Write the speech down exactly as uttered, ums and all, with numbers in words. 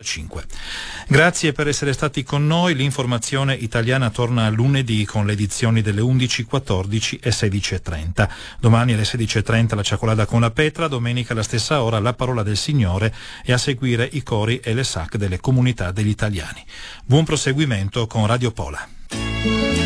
cinque. Grazie per essere stati con noi. L'informazione italiana torna lunedì con le edizioni delle undici, quattordici e sedici e trenta. Domani alle sedici e trenta la Ciacolada con la Petra, domenica alla stessa ora la Parola del Signore e a seguire i cori e le S A C delle comunità degli italiani. Buon proseguimento con Radio Pola.